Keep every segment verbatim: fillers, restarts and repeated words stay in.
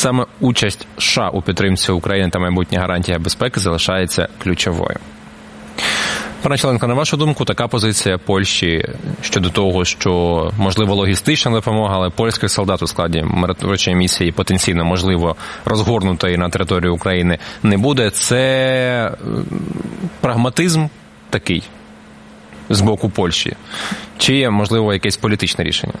саме участь США у підтримці України та майбутня гарантія безпеки залишається ключовою. Пане Челенко, на вашу думку, така позиція Польщі щодо того, що, можливо, логістична допомога, але польських солдат у складі миротворчої місії потенційно, можливо, розгорнутої на території України не буде, це прагматизм такий з боку Польщі? Чи є, можливо, якесь політичне рішення?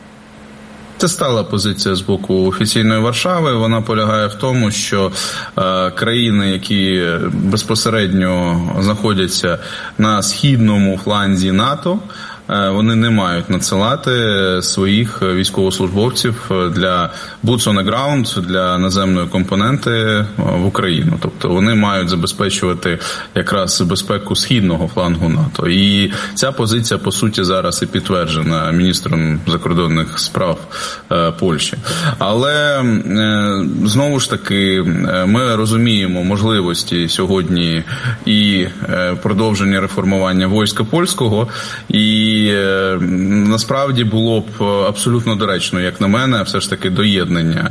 Це стала позиція з боку офіційної Варшави. Вона полягає в тому, що е, країни, які безпосередньо знаходяться на східному фланзі НАТО, е, вони не мають надсилати своїх військовослужбовців для boots on the ground, для наземної компоненти в Україну. Тобто вони мають забезпечувати якраз безпеку східного флангу НАТО. І ця позиція, по суті, зараз і підтверджена міністром закордонних справ Польщі. Але, знову ж таки, ми розуміємо можливості сьогодні і продовження реформування війська польського, і насправді було б абсолютно доречно, як на мене, все ж таки доєднання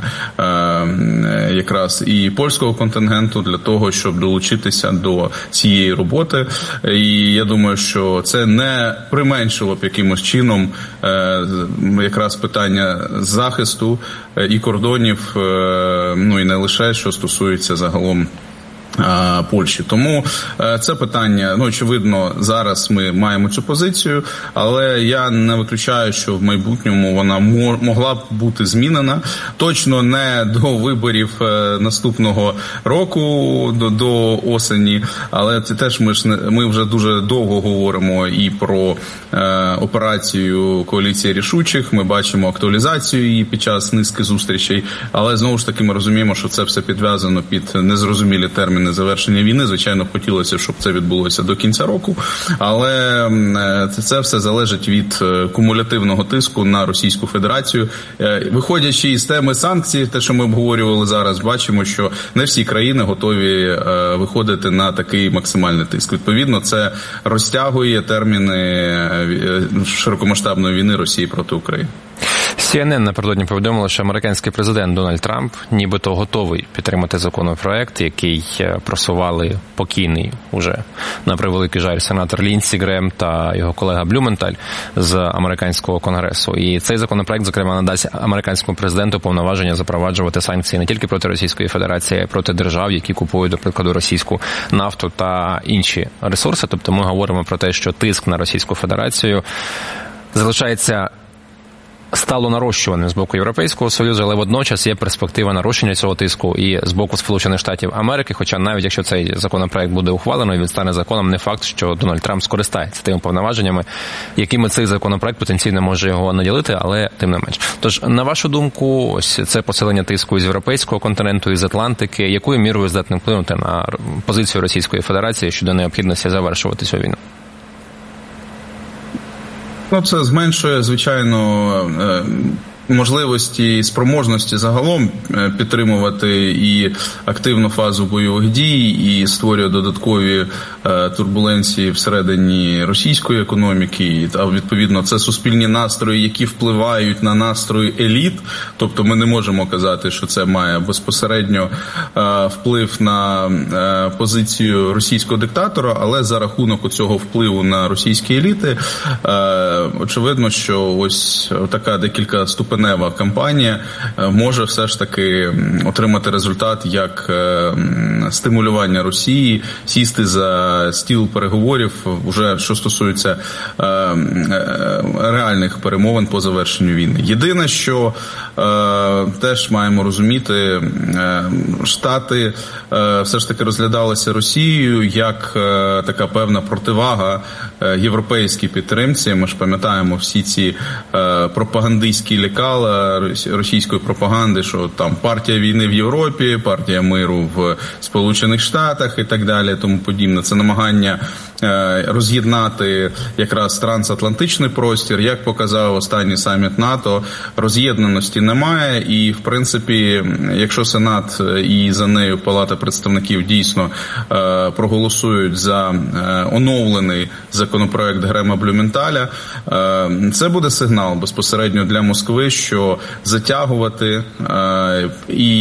якраз і польського контингенту для того, щоб долучитися до цієї роботи. І я думаю, що це не применшило б якимось чином якраз питання захисту і кордонів, ну і не лише, що стосується загалом Польщі. Тому це питання, ну, очевидно, зараз ми маємо цю позицію, але я не виключаю, що в майбутньому вона могла б бути змінена. Точно не до виборів наступного року, до, до осені, але це теж ми ж не, ми вже дуже довго говоримо і про е, операцію коаліції рішучих, ми бачимо актуалізацію її під час низки зустрічей, але знову ж таки ми розуміємо, що це все підв'язано під незрозумілі терміни завершення війни. Звичайно, хотілося, щоб це відбулося до кінця року, але це все залежить від кумулятивного тиску на Російську Федерацію. Виходячи із теми санкцій, те, що ми обговорювали зараз, бачимо, що не всі країни готові виходити на такий максимальний тиск. Відповідно, це розтягує терміни широкомасштабної війни Росії проти України. Сі Ен Ен напередодні повідомило, що американський президент Дональд Трамп нібито готовий підтримати законопроект, який просували покійний уже, на превеликий жаль, сенатор Ліндсі Грем та його колега Блюменталь з американського конгресу. І цей законопроект, зокрема, надасть американському президенту повноваження запроваджувати санкції не тільки проти Російської Федерації, а й проти держав, які купують, до прикладу, російську нафту та інші ресурси. Тобто ми говоримо про те, що тиск на Російську Федерацію залишається стало нарощуваним з боку Європейського Союзу, але водночас є перспектива нарощення цього тиску і з боку Сполучених Штатів Америки, хоча навіть якщо цей законопроект буде ухвалено і він стане законом, не факт, що Дональд Трамп скористається тими повноваженнями, якими цей законопроект потенційно може його наділити, але тим не менш. Тож, на вашу думку, ось це посилення тиску із європейського континенту, із Атлантики, якою мірою здатне вплинути на позицію Російської Федерації щодо необхідності завершувати цю війну? Ну, це зменшує, звичайно, можливості і спроможності загалом підтримувати і активну фазу бойових дій, і створює додаткові турбуленції всередині російської економіки, а відповідно це суспільні настрої, які впливають на настрої еліт, тобто ми не можемо казати, що це має безпосередньо вплив на позицію російського диктатора, але за рахунок цього впливу на російські еліти, очевидно, що ось така декілька ступенева кампанія може все ж таки отримати результат як стимулювання Росії сісти за стіл переговорів, уже що стосується е, е, реальних перемовин по завершенню війни. Єдине, що е, теж маємо розуміти, е, Штати е, все ж таки розглядалися Росією як е, така певна противага е, європейській підтримці. Ми ж пам'ятаємо всі ці е, пропагандистські лекала російської пропаганди, що там партія війни в Європі, партія миру в Сполучених Штатах і так далі, тому подібне. Це намагання роз'єднати якраз трансатлантичний простір. Як показав останній саміт НАТО, роз'єднаності немає і, в принципі, якщо Сенат і за нею Палата представників дійсно проголосують за оновлений законопроект Грема Блюменталя, це буде сигнал безпосередньо для Москви, що затягувати і